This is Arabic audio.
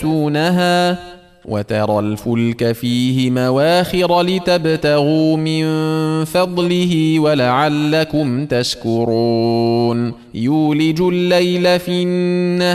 تحبسونها وترى الفلك فيه مواخر لتبتغوا من فضله ولعلكم تشكرون يولج الليل في النهار